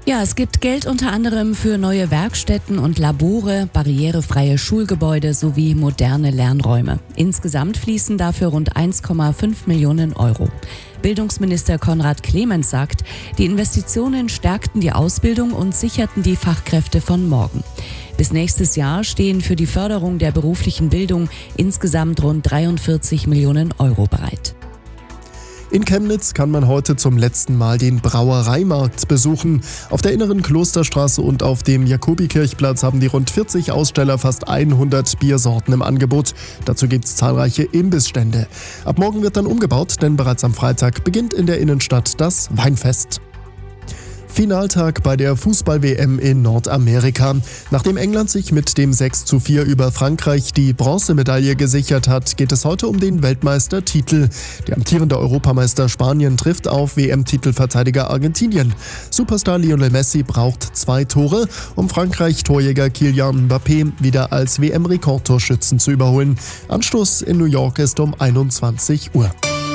Ja, es gibt Geld unter anderem für neue Werkstätten und Labore, barrierefreie Schulgebäude sowie moderne Lernräume. Insgesamt fließen dafür rund 1,5 Millionen Euro. Bildungsminister Konrad Clemens sagt, die Investitionen stärkten die Ausbildung und sicherten die Fachkräfte von morgen. Bis nächstes Jahr stehen für die Förderung der beruflichen Bildung insgesamt rund 43 Millionen Euro bereit. In Chemnitz kann man heute zum letzten Mal den Brauereimarkt besuchen. Auf der inneren Klosterstraße und auf dem Jakobikirchplatz haben die rund 40 Aussteller fast 100 Biersorten im Angebot. Dazu gibt es zahlreiche Imbissstände. Ab morgen wird dann umgebaut, denn bereits am Freitag beginnt in der Innenstadt das Weinfest. Finaltag bei der Fußball-WM in Nordamerika. Nachdem England sich mit dem 6:4 über Frankreich die Bronzemedaille gesichert hat, geht es heute um den Weltmeistertitel. Der amtierende Europameister Spanien trifft auf WM-Titelverteidiger Argentinien. Superstar Lionel Messi braucht 2 Tore, um Frankreich-Torjäger Kylian Mbappé wieder als WM-Rekordtorschützen zu überholen. Anstoß in New York ist um 21 Uhr.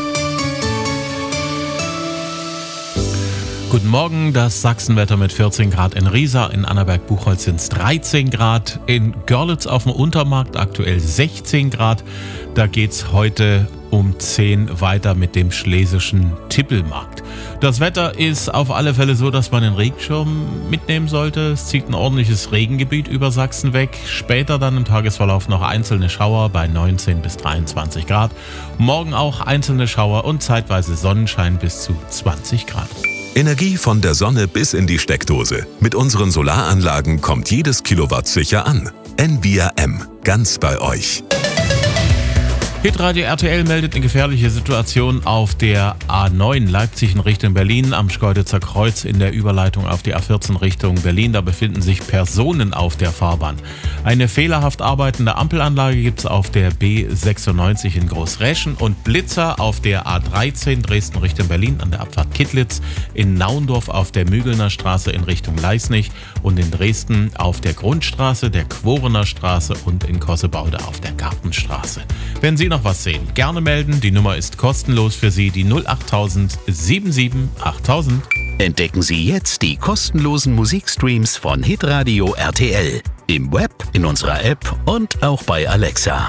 Guten Morgen, das Sachsenwetter mit 14 Grad in Riesa, in Annaberg-Buchholz sind es 13 Grad, in Görlitz auf dem Untermarkt aktuell 16 Grad. Da geht's heute um 10 weiter mit dem schlesischen Tippelmarkt. Das Wetter ist auf alle Fälle so, dass man den Regenschirm mitnehmen sollte. Es zieht ein ordentliches Regengebiet über Sachsen weg. Später dann im Tagesverlauf noch einzelne Schauer bei 19 bis 23 Grad. Morgen auch einzelne Schauer und zeitweise Sonnenschein bis zu 20 Grad. Energie von der Sonne bis in die Steckdose. Mit unseren Solaranlagen kommt jedes Kilowatt sicher an. Envia M. Ganz bei euch. Hitradio RTL meldet eine gefährliche Situation auf der A9 Leipzig in Richtung Berlin am Schkeuditzer Kreuz in der Überleitung auf die A14 Richtung Berlin. Da befinden sich Personen auf der Fahrbahn. Eine fehlerhaft arbeitende Ampelanlage gibt es auf der B96 in Großräschen und Blitzer auf der A13 Dresden Richtung Berlin an der Abfahrt Kittlitz, in Naundorf auf der Mügelner Straße in Richtung Leisnig und in Dresden auf der Grundstraße, der Quorener Straße und in Kossebaude auf der Gartenstraße. Wenn Sie noch was sehen, gerne melden. Die Nummer ist kostenlos für Sie, die 08000 77 8000. Entdecken Sie jetzt die kostenlosen Musikstreams von Hitradio RTL. Im Web, in unserer App und auch bei Alexa.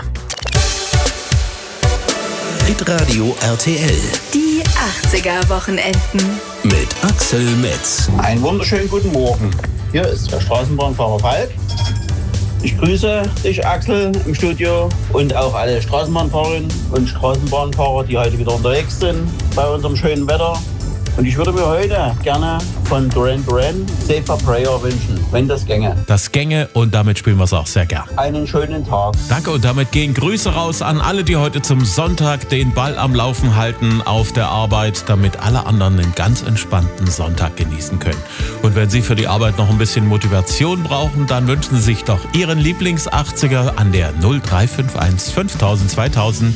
Hitradio RTL. Die 80er-Wochenenden. Mit Axel Metz. Einen wunderschönen guten Morgen. Hier ist der Straßenbahnfahrer Falk. Ich grüße dich, Axel, im Studio und auch alle Straßenbahnfahrerinnen und Straßenbahnfahrer, die heute wieder unterwegs sind bei unserem schönen Wetter. Und ich würde mir heute gerne von Duran Duran Safer Prayer wünschen, wenn das gänge. Das gänge und damit spielen wir es auch sehr gern. Einen schönen Tag. Danke und damit gehen Grüße raus an alle, die heute zum Sonntag den Ball am Laufen halten auf der Arbeit, damit alle anderen einen ganz entspannten Sonntag genießen können. Und wenn Sie für die Arbeit noch ein bisschen Motivation brauchen, dann wünschen Sie sich doch Ihren Lieblings-80er an der 0351 5000 2000.